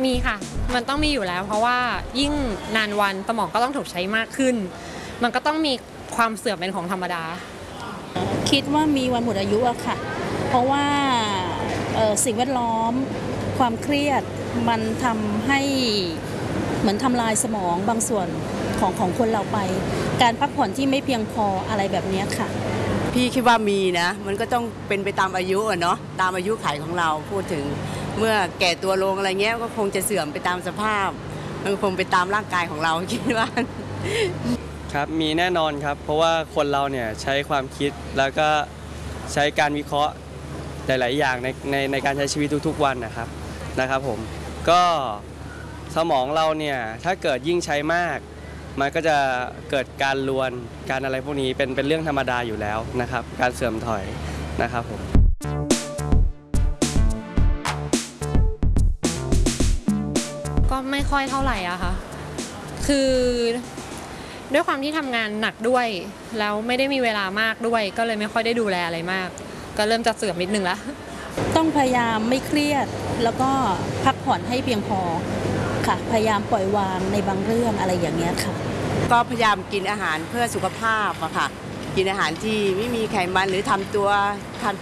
มีค่ะมันต้องมีอยู่แล้วเพราะว่ายิ่งนานวันสมองก็ต้องถูกใช้มากขึ้นมันก็ต้องมีความเสื่อมเป็นของธรรมดาคิดว่ามีวันหมดอายุอะค่ะเพราะว่าสิ่งแวดล้อมความเครียดมันทำให้เหมือนทำลายสมองบางส่วนของคนเราไปการพักผ่อนที่ไม่เพียงพออะไรแบบนี้ค่ะพี่คิดว่ามีนะมันก็ต้องเป็นไปตามอายุอะเนาะตามอายุขัยของเราพูดถึงเมื่อแก่ตัวลงอะไรเงี้ยก็คงจะเสื่อมไปตามสภาพมันคงไปตามร่างกายของเราคิดว่าครับมีแน่นอนครับเพราะว่าคนเราเนี่ยใช้ความคิดแล้วก็ใช้การวิเคราะห์หลายๆอย่างในการใช้ชีวิตทุกๆวันนะครับผมก็สมองเราเนี่ยถ้าเกิดยิ่งใช้มากมันก็จะเกิดการรวนการอะไรพวกนี้เป็นเรื่องธรรมดาอยู่แล้วนะครับการเสื่อมถอยนะครับผมก็ไม่ค่อยเท่าไหร่อะค่ะคือด้วยความที่ทำงานหนักด้วยแล้วไม่ได้มีเวลามากด้วยก็เลยไม่ค่อยได้ดูแลอะไรมากก็เริ่มจะเสื่อมนิดนึงแล้วต้องพยายามไม่เครียดแล้วก็พักผ่อนให้เพียงพอค่ะพยายามปล่อยวางในบางเรื่องอะไรอย่างเงี้ยค่ะก็พยายามกินอาหารเพื่อสุขภาพอะค่ะกินอาหารที่ไม่มีไขมันหรือทำ